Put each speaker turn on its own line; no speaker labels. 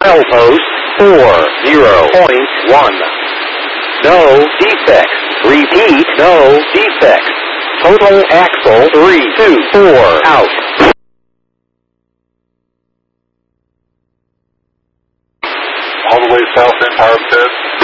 L post 40.1. No defects. Repeat, no defects. Total axle 324 out.
All the way south in power pit.